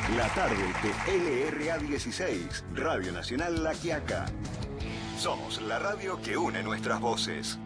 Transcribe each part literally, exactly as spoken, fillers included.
La tarde de L R A dieciséis, Radio Nacional La Quiaca. Somos la radio que une nuestras voces.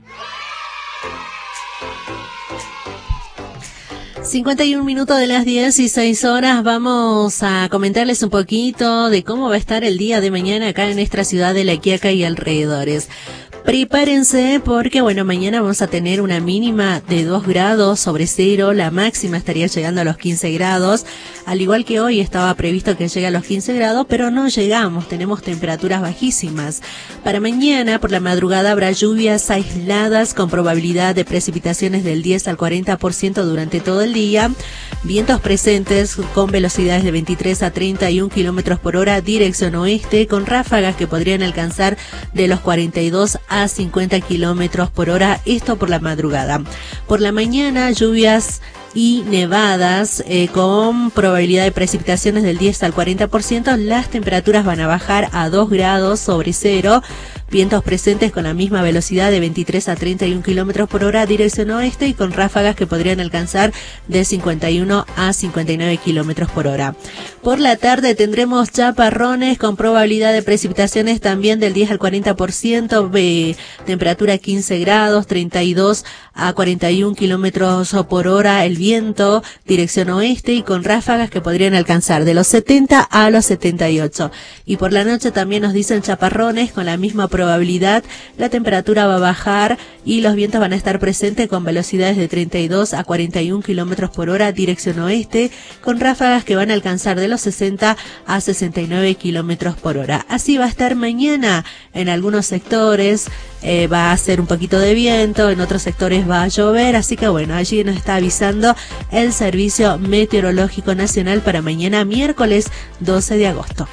cincuenta y un minutos de las dieciséis horas, vamos a comentarles un poquito de cómo va a estar el día de mañana acá en nuestra ciudad de La Quiaca y alrededores. Prepárense porque, bueno, mañana vamos a tener una mínima de dos grados sobre cero, la máxima estaría llegando a los quince grados, al igual que hoy estaba previsto que llegue a los quince grados, pero no llegamos, tenemos temperaturas bajísimas. Para mañana, por la madrugada, habrá lluvias aisladas con probabilidad de precipitaciones del diez al cuarenta por ciento durante todo el día, vientos presentes con velocidades de veintitrés a treinta y un kilómetros por hora, dirección oeste, con ráfagas que podrían alcanzar de los cuarenta y dos a cincuenta kilómetros por hora, esto por la madrugada. Por la mañana, lluvias y nevadas eh, con probabilidad de precipitaciones del diez al cuarenta por ciento, las temperaturas van a bajar a dos grados sobre cero, vientos presentes con la misma velocidad de veintitrés a treinta y un kilómetros por hora, dirección oeste, y con ráfagas que podrían alcanzar de cincuenta y uno a cincuenta y nueve kilómetros por hora. Por la tarde tendremos chaparrones con probabilidad de precipitaciones también del diez al cuarenta por ciento, eh, temperatura quince grados, treinta y dos a cuarenta y un kilómetros por hora, el viento, dirección oeste, y con ráfagas que podrían alcanzar de los setenta a los setenta y ocho. Y por la noche también nos dicen chaparrones con la misma probabilidad, la temperatura va a bajar y los vientos van a estar presentes con velocidades de treinta y dos a cuarenta y un kilómetros por hora, dirección oeste, con ráfagas que van a alcanzar de los sesenta a sesenta y nueve kilómetros por hora. Así va a estar mañana en algunos sectores, eh, va a hacer un poquito de viento, en otros sectores va a llover, así que bueno, allí nos está avisando el Servicio Meteorológico Nacional para mañana miércoles doce de agosto.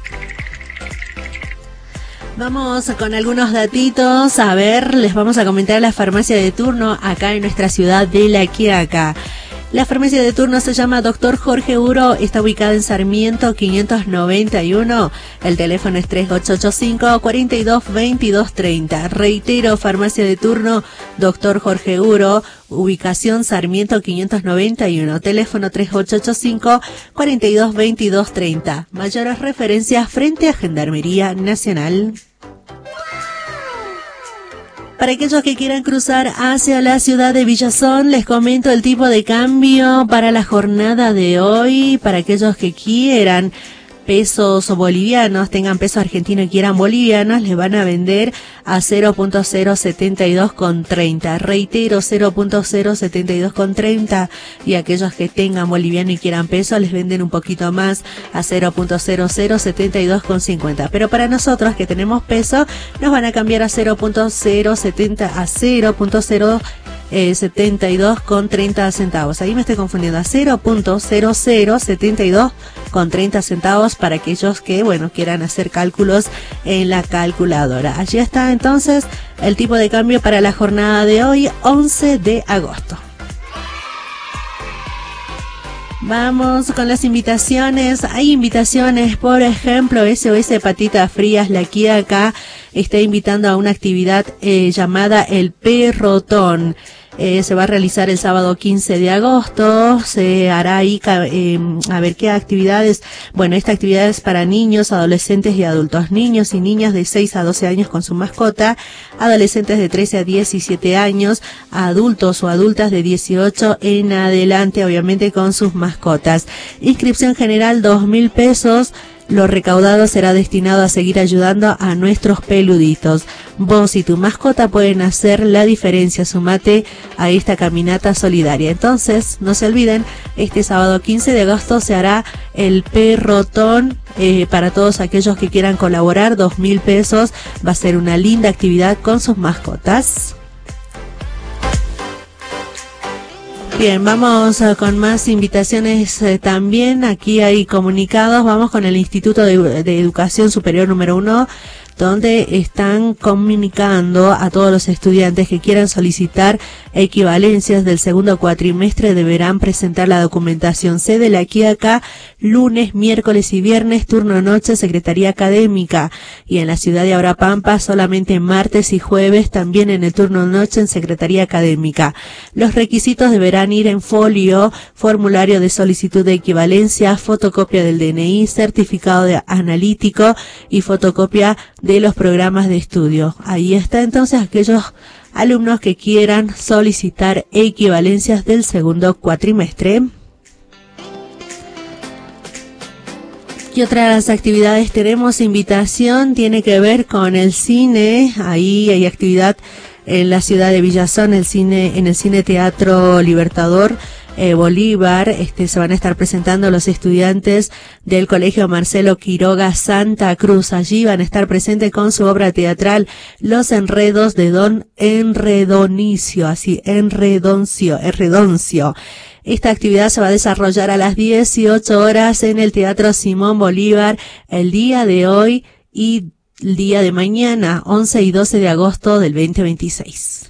Vamos con algunos datitos, a ver, les vamos a comentar la farmacia de turno acá en nuestra ciudad de La Quiaca. La farmacia de turno se llama Doctor Jorge Uro, está ubicada en Sarmiento quinientos noventa y uno, el teléfono es tres ocho ocho cinco, cuatro dos, veintidós treinta. Reitero, farmacia de turno Doctor Jorge Uro, ubicación Sarmiento quinientos noventa y uno, teléfono tres ocho ocho cinco, cuatro dos, veintidós treinta. Mayores referencias frente a Gendarmería Nacional. Para aquellos que quieran cruzar hacia la ciudad de Villazón, les comento el tipo de cambio para la jornada de hoy. Para aquellos que quieran pesos bolivianos, tengan peso argentino y quieran bolivianos, les van a vender a cero punto cero setenta y dos con treinta. Reitero, cero punto cero setenta y dos con treinta. Y aquellos que tengan boliviano y quieran peso, les venden un poquito más a cero punto cero cero setenta y dos con cincuenta. Pero para nosotros que tenemos peso, nos van a cambiar a cero punto cero setenta a cero punto cero Eh, setenta y dos con treinta centavos. Ahí me estoy confundiendo, a cero punto cero cero setenta y dos con treinta centavos para aquellos que, bueno, quieran hacer cálculos en la calculadora. Allí está entonces el tipo de cambio para la jornada de hoy, once de agosto. Vamos con las invitaciones. Hay invitaciones, por ejemplo, S O S Patitas Frías La Quiaca está invitando a una actividad eh, llamada el Perrotón. Eh, se va a realizar el sábado quince de agosto, se hará ahí, eh, a ver qué actividades. Bueno, esta actividad es para niños, adolescentes y adultos, niños y niñas de seis a doce años con su mascota, adolescentes de trece a diecisiete años, adultos o adultas de dieciocho en adelante, obviamente con sus mascotas. Inscripción general dos mil pesos. Lo recaudado será destinado a seguir ayudando a nuestros peluditos. Vos y tu mascota pueden hacer la diferencia. Sumate a esta caminata solidaria. Entonces, no se olviden, este sábado quince de agosto se hará el Perrotón eh, para todos aquellos que quieran colaborar. Dos mil pesos. Va a ser una linda actividad con sus mascotas. Bien, vamos uh, con más invitaciones eh, también. Aquí hay comunicados. Vamos con el Instituto de, de Educación Superior número uno. donde están comunicando a todos los estudiantes que quieran solicitar equivalencias del segundo cuatrimestre deberán presentar la documentación. Sede La Quiaca, lunes, miércoles y viernes, turno noche, Secretaría Académica. Y en la ciudad de Abrapampa solamente martes y jueves, también en el turno noche en Secretaría Académica. Los requisitos deberán ir en folio, formulario de solicitud de equivalencia, fotocopia del D N I, certificado de analítico y fotocopia de los programas de estudio. Ahí está entonces aquellos alumnos que quieran solicitar equivalencias del segundo cuatrimestre. ¿Qué otras actividades tenemos? Invitación tiene que ver con el cine. Ahí hay actividad en la ciudad de Villazón, el cine, en el Cine Teatro Libertador eh, Bolívar. Este, se van a estar presentando los estudiantes del Colegio Marcelo Quiroga Santa Cruz. Allí van a estar presentes con su obra teatral Los Enredos de Don Enredonicio, así, Enredoncio, Enredoncio. Esta actividad se va a desarrollar a las dieciocho horas en el Teatro Simón Bolívar el día de hoy y el día de mañana, once y doce de agosto del veinte veintiséis.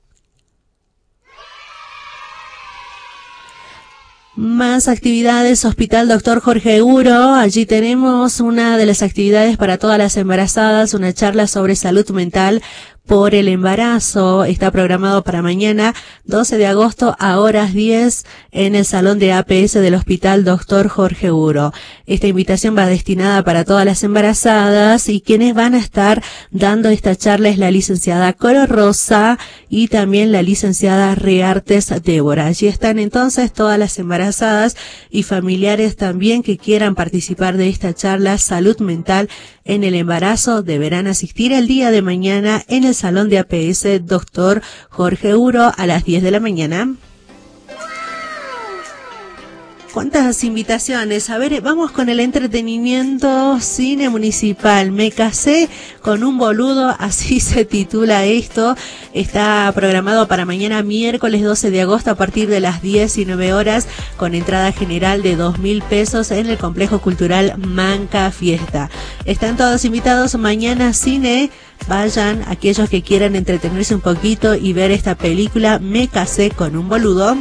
Más actividades, Hospital Doctor Jorge Uro. Allí tenemos una de las actividades para todas las embarazadas, una charla sobre salud mental por el embarazo. Está programado para mañana, doce de agosto, a horas diez, en el Salón de A P S del Hospital Doctor Jorge Uro. Esta invitación va destinada para todas las embarazadas y quienes van a estar dando esta charla es la licenciada Coro Rosa y también la licenciada Reartes Débora. Allí están entonces todas las embarazadas y familiares también que quieran participar de esta charla Salud Mental en el Embarazo. Deberán asistir el día de mañana en el Salón de A P S Doctor Jorge Uro a las diez de la mañana. ¿Cuántas invitaciones? A ver, vamos con el entretenimiento. Cine municipal. Me casé con un boludo, así se titula esto. Está programado para mañana miércoles doce de agosto a partir de las diecinueve horas con entrada general de dos mil pesos en el Complejo Cultural Manca Fiesta. Están todos invitados mañana cine. Vayan aquellos que quieran entretenerse un poquito y ver esta película Me casé con un boludo.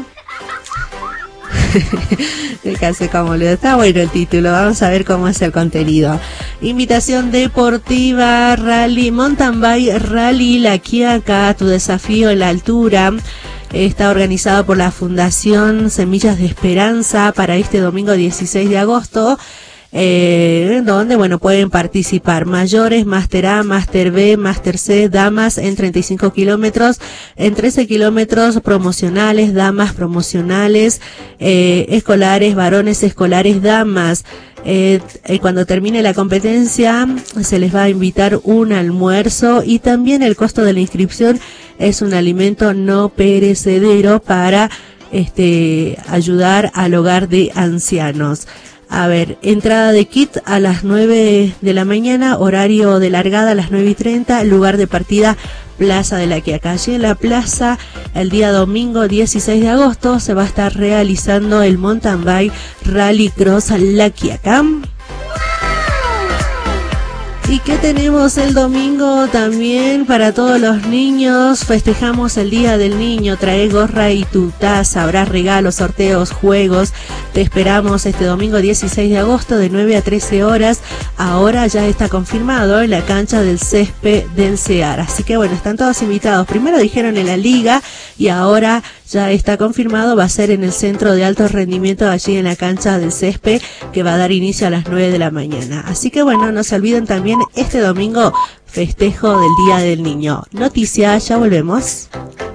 Me casé con boludo. Está bueno el título. Vamos a ver cómo es el contenido. Invitación deportiva, rally, mountain bike, rally La Quiaca, tu desafío en la altura. Está organizado por la Fundación Semillas de Esperanza para este domingo dieciséis de agosto. Eh, donde, bueno, pueden participar mayores, Máster A, Máster B, Máster C, damas en treinta y cinco kilómetros, en trece kilómetros promocionales, damas promocionales, eh, escolares, varones escolares, damas. Eh, eh, cuando termine la competencia se les va a invitar un almuerzo y también el costo de la inscripción es un alimento no perecedero para este ayudar al hogar de ancianos. A ver, entrada de kit a las nueve de la mañana, horario de largada a las nueve y treinta, lugar de partida Plaza de la Quiaca. Allí en la plaza, el día domingo dieciséis de agosto, se va a estar realizando el Mountain Bike Rally Cross La Quiaca. ¿Y qué tenemos el domingo también para todos los niños? Festejamos el Día del Niño. Trae gorra y tu taza. Habrá regalos, sorteos, juegos. Te esperamos este domingo dieciséis de agosto de nueve a trece horas. Ahora ya está confirmado en la cancha del césped del CEAR. Así que bueno, están todos invitados. Primero dijeron en la liga y ahora ya está confirmado. Va a ser en el centro de alto rendimiento allí en la cancha del césped que va a dar inicio a las nueve de la mañana. Así que bueno, no se olviden también este domingo festejo del Día del Niño. Noticias, ya volvemos.